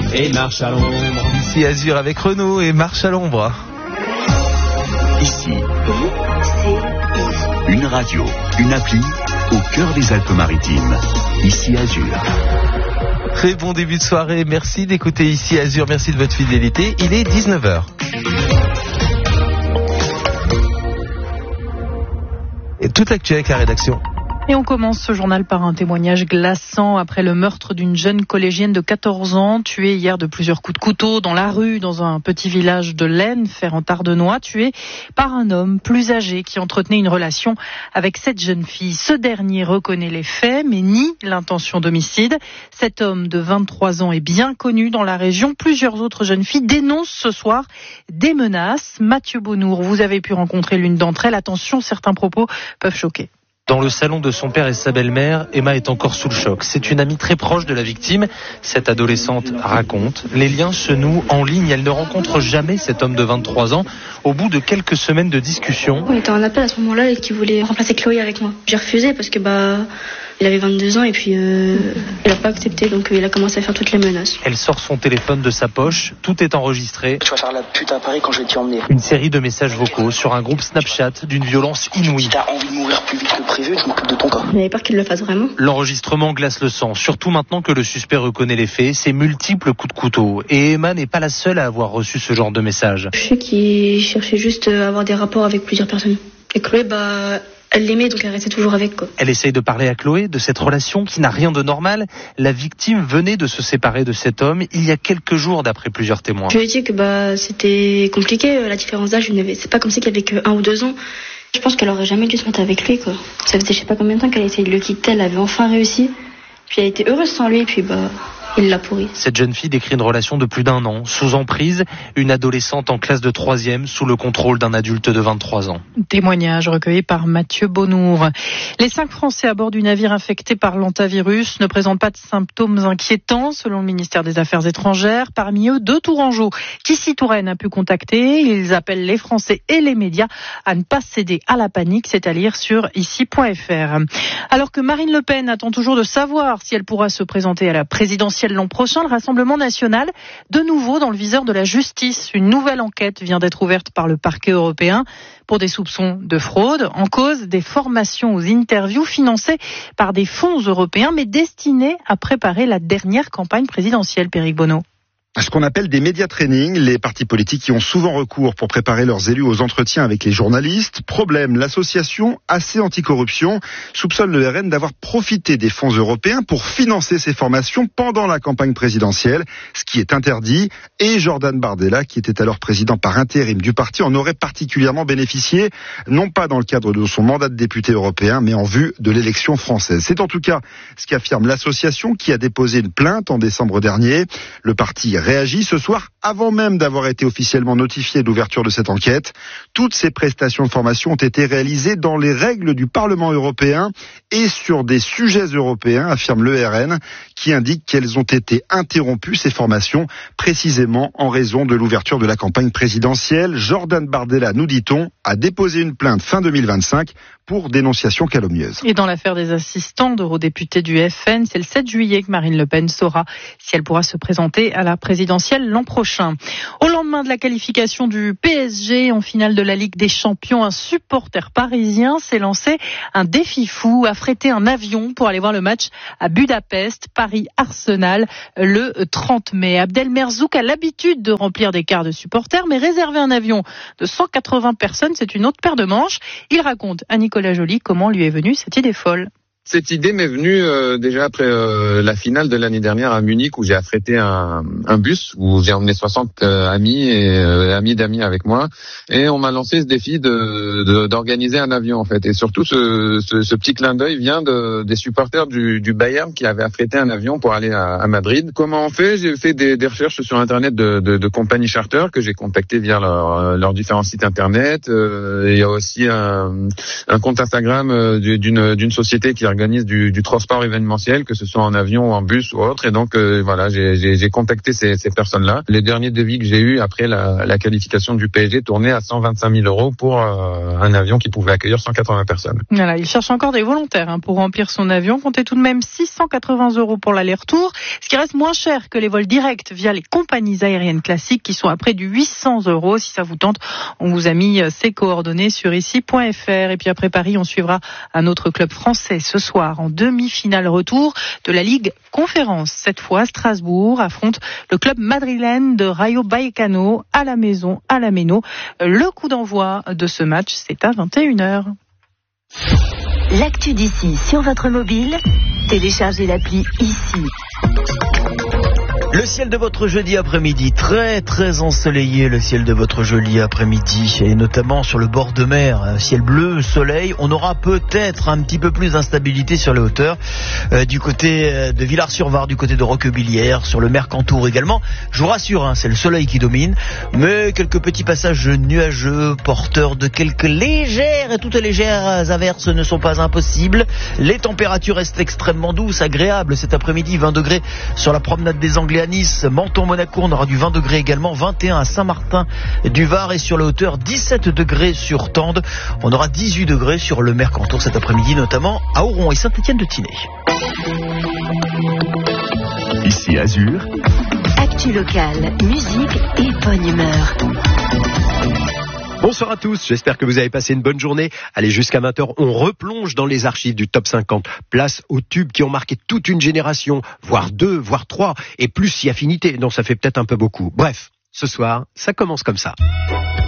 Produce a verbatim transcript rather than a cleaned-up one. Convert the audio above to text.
et marche à l'ombre. Ici Azur avec Renaud et marche à l'ombre. Ici, une radio, une appli au cœur des Alpes-Maritimes. Ici Azur. Très bon début de soirée, merci d'écouter Ici Azur, merci de votre fidélité. Il est dix-neuf heures. Et tout actuel avec la rédaction. Et on commence ce journal par un témoignage glaçant après le meurtre d'une jeune collégienne de quatorze ans, tuée hier de plusieurs coups de couteau dans la rue, dans un petit village de l'Aisne, Fer-en-Tardenois, tuée par un homme plus âgé qui entretenait une relation avec cette jeune fille. Ce dernier reconnaît les faits, mais nie l'intention d'homicide. Cet homme de vingt-trois ans est bien connu dans la région. Plusieurs autres jeunes filles dénoncent ce soir des menaces. Mathieu Bonnour, vous avez pu rencontrer l'une d'entre elles. Attention, certains propos peuvent choquer. Dans le salon de son père et sa belle-mère, Emma est encore sous le choc. C'est une amie très proche de la victime. Cette adolescente raconte. Les liens se nouent en ligne. Elle ne rencontre jamais cet homme de vingt-trois ans. Au bout de quelques semaines de discussion. On était en appel à ce moment-là et qui voulait remplacer Chloé avec moi. J'ai refusé parce que bah il avait vingt-deux ans et puis euh, il n'a pas accepté, donc euh, il a commencé à faire toutes les menaces. Elle sort son téléphone de sa poche. Tout est enregistré. Tu vas faire la pute à Paris quand je vais t'y emmener. Une série de messages vocaux sur un groupe Snapchat d'une violence inouïe. Si t'as envie de mourir plus vite que prévu, je m'occupe de ton corps. On avait peur qu'il le fasse vraiment. L'enregistrement glace le sang, surtout maintenant que le suspect reconnaît les faits, ses multiples coups de couteau. Et Emma n'est pas la seule à avoir reçu ce genre de message. Je sais qu'il cherchait juste à avoir des rapports avec plusieurs personnes. Et Chloé, bah... elle l'aimait, donc elle restait toujours avec, quoi. Elle essaye de parler à Chloé de cette relation qui n'a rien de normal. La victime venait de se séparer de cet homme il y a quelques jours, d'après plusieurs témoins. Je lui ai dit que bah c'était compliqué, la différence d'âge. C'est pas comme si qu'il y avait que un ou deux ans. Je pense qu'elle aurait jamais dû se mettre avec lui, quoi. Ça faisait je sais pas combien de temps qu'elle essayait de le quitter, elle avait enfin réussi. Puis elle était heureuse sans lui, puis bah... il l'a pourri. Cette jeune fille décrit une relation de plus d'un an, sous emprise, une adolescente en classe de troisième, sous le contrôle d'un adulte de vingt-trois ans. Témoignage recueilli par Mathieu Bonnour. Les cinq Français à bord du navire infecté par l'hantavirus ne présentent pas de symptômes inquiétants, selon le ministère des Affaires étrangères. Parmi eux, deux Tourangeaux qu'ici Touraine a pu contacter. Ils appellent les Français et les médias à ne pas céder à la panique, c'est à lire sur ici point f r. Alors que Marine Le Pen attend toujours de savoir si elle pourra se présenter à la présidentielle l'an prochain, le Rassemblement national, de nouveau dans le viseur de la justice. Une nouvelle enquête vient d'être ouverte par le parquet européen pour des soupçons de fraude. En cause, des formations aux interviews financées par des fonds européens, mais destinées à préparer la dernière campagne présidentielle, Péric Bonneau. Ce qu'on appelle des média training, les partis politiques y ont souvent recours pour préparer leurs élus aux entretiens avec les journalistes. Problème, l'association A C Anticorruption soupçonne le R N d'avoir profité des fonds européens pour financer ces formations pendant la campagne présidentielle, ce qui est interdit. Et Jordan Bardella, qui était alors président par intérim du parti, en aurait particulièrement bénéficié, non pas dans le cadre de son mandat de député européen, mais en vue de l'élection française. C'est en tout cas ce qu'affirme l'association, qui a déposé une plainte en décembre dernier. Le parti réagit ce soir avant même d'avoir été officiellement notifié de l'ouverture de cette enquête. Toutes ces prestations de formation ont été réalisées dans les règles du Parlement européen et sur des sujets européens, affirme le R N, qui indique qu'elles ont été interrompues, ces formations, précisément en raison de l'ouverture de la campagne présidentielle. Jordan Bardella, nous dit-on, a déposé une plainte fin deux mille vingt-cinq pour dénonciation calomnieuse. Et dans l'affaire des assistants d'eurodéputés du F N, c'est le sept juillet que Marine Le Pen saura si elle pourra se présenter à la présidentielle l'an prochain. Au lendemain de la qualification du P S G en finale de la Ligue des Champions, un supporter parisien s'est lancé un défi fou, affréter un avion pour aller voir le match à Budapest, Paris-Arsenal, le trente mai. Abdel Merzouk a l'habitude de remplir des cars de supporters, mais réserver un avion de cent quatre-vingts personnes, c'est une autre paire de manches. Il raconte à Nicolas Joly comment lui est venue cette idée folle. Cette idée m'est venue euh, déjà après euh, la finale de l'année dernière à Munich, où j'ai affrété un, un bus où j'ai emmené soixante euh, amis et euh, amis d'amis avec moi, et on m'a lancé ce défi de, de d'organiser un avion en fait. Et surtout ce, ce, ce petit clin d'œil vient de, des supporters du, du Bayern qui avaient affrété un avion pour aller à, à Madrid. Comment on fait? J'ai fait des, des recherches sur internet de, de, de compagnies charter que j'ai contactées via leurs leur différents sites internet. Euh, il y a aussi un, un compte Instagram d'une d'une société qui organise organisent du, du transport événementiel, que ce soit en avion ou en bus ou autre. Et donc euh, voilà, j'ai, j'ai, j'ai contacté ces, ces personnes-là. Les derniers devis que j'ai eus après la, la qualification du P S G tournaient à cent vingt-cinq mille euros pour euh, un avion qui pouvait accueillir cent quatre-vingts personnes. Voilà, il cherche encore des volontaires hein, pour remplir son avion. Comptez tout de même six cent quatre-vingts euros pour l'aller-retour, ce qui reste moins cher que les vols directs via les compagnies aériennes classiques qui sont à près du huit cents euros. Si ça vous tente, on vous a mis ses coordonnées sur ici point f r. Et puis après Paris, on suivra un autre club français ce soir en demi-finale retour de la Ligue Conférence. Cette fois, Strasbourg affronte le club madrilène de Rayo Vallecano à la maison, à la Méno. Le coup d'envoi de ce match, c'est à vingt et une heures. L'actu d'ici sur votre mobile, téléchargez l'appli ici. Le ciel de votre jeudi après-midi, très très ensoleillé, le ciel de votre jeudi après-midi, et notamment sur le bord de mer, ciel bleu, soleil. On aura peut-être un petit peu plus d'instabilité sur les hauteurs, euh, du côté de Villars-sur-Var, du côté de Roquebillière, sur le Mercantour également. Je vous rassure, hein, c'est le soleil qui domine, mais quelques petits passages nuageux, porteurs de quelques légères et toutes légères averses ne sont pas impossibles. Les températures restent extrêmement douces, agréables cet après-midi, vingt degrés sur la promenade des Anglais à Nice, Menton, Monaco, on aura du vingt degrés également, vingt et un à Saint-Martin du Var, et sur la hauteur dix-sept degrés sur Tende. On aura dix-huit degrés sur le Mercantour cet après-midi, notamment à Auron et Saint-Étienne-de-Tinée. Ici Azur. Actu locale, musique et bonne humeur. Bonsoir à tous, j'espère que vous avez passé une bonne journée. Allez, jusqu'à vingt heures, on replonge dans les archives du Top cinquante. Place aux tubes qui ont marqué toute une génération, voire deux, voire trois, et plus si affinité. Non, ça fait peut-être un peu beaucoup. Bref, ce soir, ça commence comme ça.